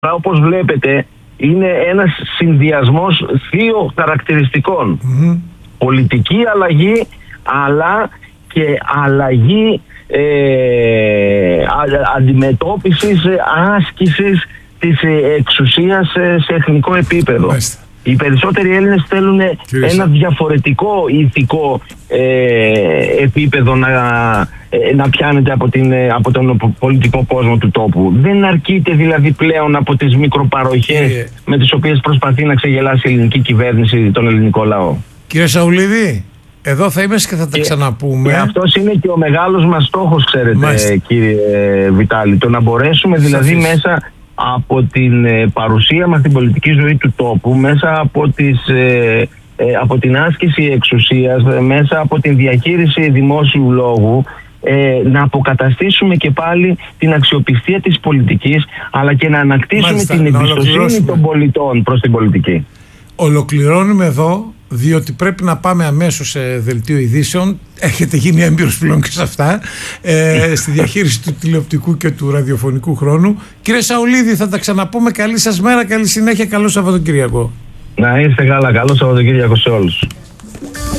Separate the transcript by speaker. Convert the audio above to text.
Speaker 1: όπως βλέπετε, είναι ένας συνδυασμός δύο χαρακτηριστικών. Πολιτική αλλαγή, αλλά και αλλαγή αντιμετώπισης, άσκησης της εξουσίας σε εθνικό επίπεδο. Οι περισσότεροι Έλληνες θέλουν ένα διαφορετικό ηθικό επίπεδο να πιάνεται από τον πολιτικό κόσμο του τόπου. Δεν αρκείται δηλαδή πλέον από τις μικροπαροχές με τις οποίες προσπαθεί να ξεγελάσει η ελληνική κυβέρνηση τον ελληνικό λαό.
Speaker 2: Κύριε Σαουλίδη, εδώ θα είμαι και θα τα ξαναπούμε.
Speaker 1: Και αυτός είναι και ο μεγάλος μας στόχος, ξέρετε, κύριε Βιτάλη. Το να μπορέσουμε δηλαδή μέσα από την παρουσία μας στην πολιτική ζωή του τόπου, μέσα από την άσκηση εξουσίας, μέσα από την διαχείριση δημόσιου λόγου, να αποκαταστήσουμε και πάλι την αξιοπιστία της πολιτικής, αλλά και να ανακτήσουμε την εμπιστοσύνη των πολιτών προς την πολιτική.
Speaker 2: Ολοκληρώνουμε εδώ, διότι πρέπει να πάμε αμέσως σε δελτίο ειδήσεων. Έχετε γίνει έμπειρος πλέον και σε αυτά, στη διαχείριση του τηλεοπτικού και του ραδιοφωνικού χρόνου. Κύριε Σαουλίδη, θα τα ξαναπούμε. Καλή σας μέρα, καλή συνέχεια, καλό Σαββατοκύριακο.
Speaker 1: Να είστε καλά, καλό Σαββατοκύριακο σε όλους.